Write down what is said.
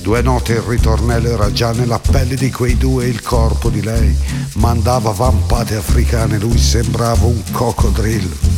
2 note il ritornello era già nella pelle di quei due, il corpo di lei mandava vampate africane, lui sembrava un coccodrillo.